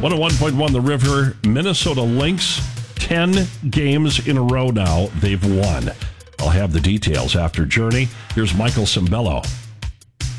101.1 The River, Minnesota Lynx, 10 games in a row now they've won. I'll have the details after Journey. Here's Michael Cimbello.